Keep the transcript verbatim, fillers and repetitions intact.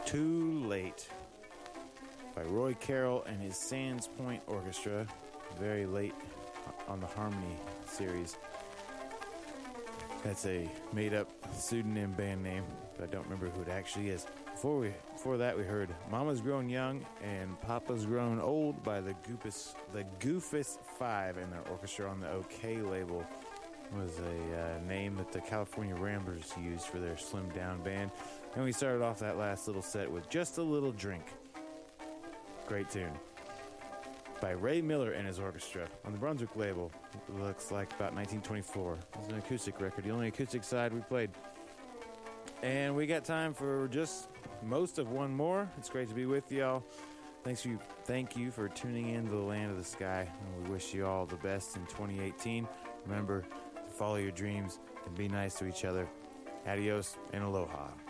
Too Late by Roy Carroll and his Sands Point Orchestra. Very late on the Harmony series. That's a made-up pseudonym band name, but I don't remember who it actually is. Before we, before that, we heard Mama's Grown Young and Papa's Grown Old by the Goofus, the Goofus Five and their orchestra on the OK label. It was a uh, name that the California Ramblers used for their slimmed down band. And we started off that last little set with Just a Little Drink. Great tune. By Ray Miller and his orchestra on the Brunswick label. It looks like about nineteen twenty-four. It's an acoustic record, the only acoustic side we played. And we got time for just most of one more. It's great to be with y'all. Thanks you, thank you for tuning in to the Land of the Sky. And we wish you all the best in twenty eighteen. Remember to follow your dreams and be nice to each other. Adios and aloha.